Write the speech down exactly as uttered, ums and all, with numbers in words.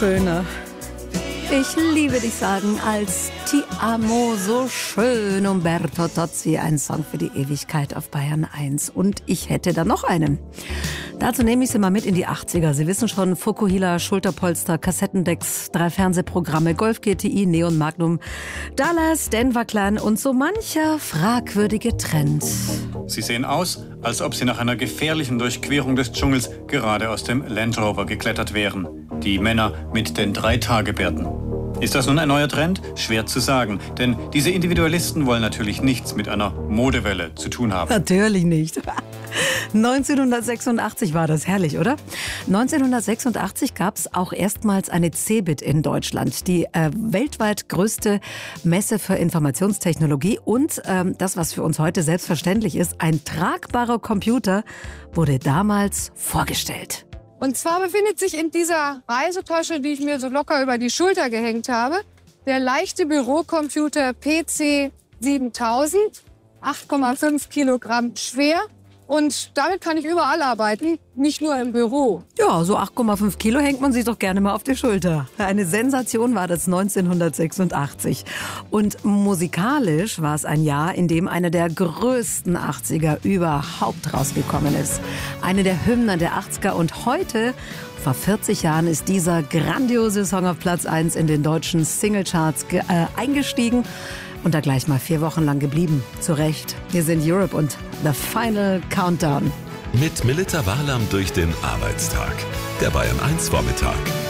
schöner. Ich liebe dich sagen als Ti amo, so schön, Umberto Tozzi, ein Song für die Ewigkeit auf Bayern eins. Und ich hätte da noch einen. Dazu nehme ich Sie mal mit in die achtziger. Sie wissen schon, Fukuhila, Schulterpolster, Kassettendecks, drei Fernsehprogramme, Golf G T I, Neon Magnum, Dallas, Denver Clan und so mancher fragwürdige Trend. Sie sehen aus, als ob sie nach einer gefährlichen Durchquerung des Dschungels gerade aus dem Land Rover geklettert wären. Die Männer mit den Drei-Tage-Bärten. Ist das nun ein neuer Trend? Schwer zu sagen, denn diese Individualisten wollen natürlich nichts mit einer Modewelle zu tun haben. Natürlich nicht. neunzehnhundertsechsundachtzig war das, herrlich, oder? neunzehnhundertsechsundachtzig gab es auch erstmals eine CeBIT in Deutschland, die äh, weltweit größte Messe für Informationstechnologie. Und ähm, das, was für uns heute selbstverständlich ist, ein tragbarer Computer wurde damals vorgestellt. Und zwar befindet sich in dieser Reisetasche, die ich mir so locker über die Schulter gehängt habe, der leichte Bürocomputer P C siebentausend, acht Komma fünf Kilogramm schwer. Und damit kann ich überall arbeiten, nicht nur im Büro. Ja, so acht Komma fünf Kilo hängt man sich doch gerne mal auf die Schulter. Eine Sensation war das neunzehnhundertsechsundachtzig. Und musikalisch war es ein Jahr, in dem einer der größten achtziger überhaupt rausgekommen ist. Eine der Hymnen der achtziger. Und heute, vor vierzig Jahren, ist dieser grandiose Song auf Platz eins in den deutschen Singlecharts ge- äh, eingestiegen. Und da gleich mal vier Wochen lang geblieben. Zu Recht. Wir sind Europe und The Final Countdown. Mit Melitta Wahrlam durch den Arbeitstag. Der Bayern eins Vormittag.